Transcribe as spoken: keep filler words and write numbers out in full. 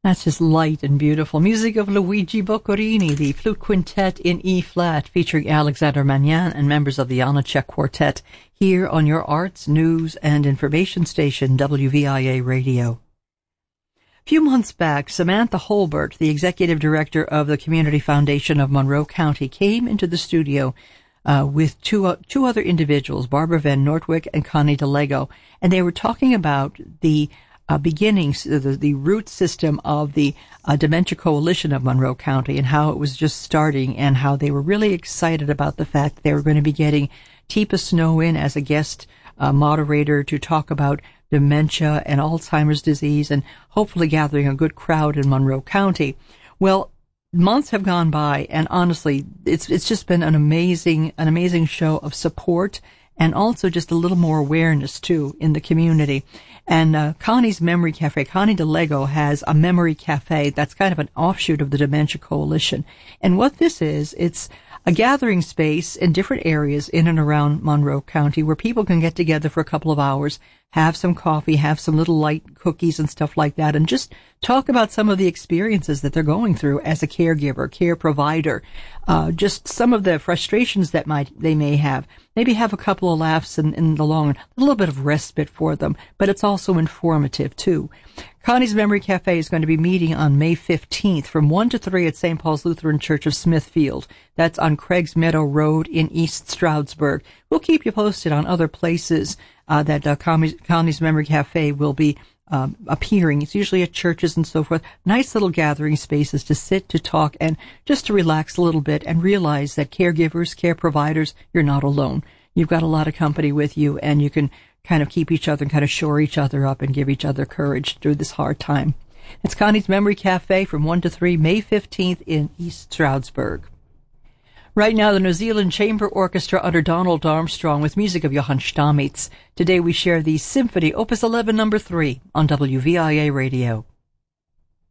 That's just light and beautiful. Music of Luigi Boccherini, the flute quintet in E-flat, featuring Alexander Magnan and members of the Janáček Quartet, here on your arts, news, and information station, W V I A Radio. A few months back, Samantha Holbert, the executive director of the Community Foundation of Monroe County, came into the studio uh, with two uh, two other individuals, Barbara Van Nortwick and Connie DeLego, and they were talking about the Uh, beginnings, the, the root system of the uh, Dementia Coalition of Monroe County, and how it was just starting, and how they were really excited about the fact that they were going to be getting Teepa Snow in as a guest uh, moderator to talk about dementia and Alzheimer's disease, and hopefully gathering a good crowd in Monroe County. Well, months have gone by, and honestly, it's it's just been an amazing an amazing show of support, and also just a little more awareness, too, in the community. And uh, Connie's Memory Cafe, Connie DeLego, has a memory cafe that's kind of an offshoot of the Dementia Coalition. And what this is, it's a gathering space in different areas in and around Monroe County where people can get together for a couple of hours, have some coffee, have some little light cookies and stuff like that, and just talk about some of the experiences that they're going through as a caregiver, care provider, uh, just some of the frustrations that might they may have. Maybe have a couple of laughs in, in the long run, a little bit of respite for them, but it's also informative, too. Connie's Memory Cafe is going to be meeting on May fifteenth from one to three at Saint Paul's Lutheran Church of Smithfield. That's on Craigs Meadow Road in East Stroudsburg. We'll keep you posted on other places uh, that uh, Connie's Memory Cafe will be um, appearing. It's usually at churches and so forth. Nice little gathering spaces to sit, to talk, and just to relax a little bit and realize that caregivers, care providers, you're not alone. You've got a lot of company with you, and you can kind of keep each other and kind of shore each other up and give each other courage through this hard time. It's Connie's Memory Cafe from one to three, May fifteenth in East Stroudsburg. Right now, the New Zealand Chamber Orchestra under Donald Armstrong with music of Johann Stamitz. Today we share the Symphony, Opus eleven, number three, on W V I A Radio.